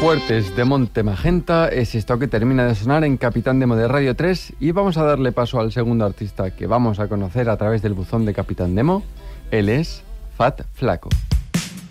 Fuertes de Monte Magenta es esto que termina de sonar en Capitán Demo de Radio 3 y vamos a darle paso al segundo artista que vamos a conocer a través del buzón de Capitán Demo. Él es Fat Flaco.